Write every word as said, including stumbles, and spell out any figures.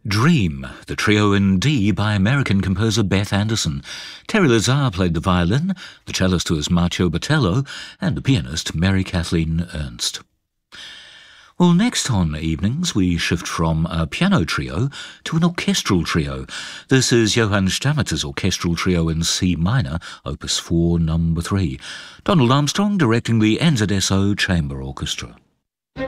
Dream, the trio in D by American composer Beth Anderson. Terry Lazar played the violin, the cellist was Macho Botello, and the pianist Mary Kathleen Ernst. Well, next on Evenings, we shift from a piano trio to an orchestral trio. This is Johann Stamitter's orchestral trio in C minor, Opus four, number three. Donald Armstrong directing the N Z S O Chamber Orchestra.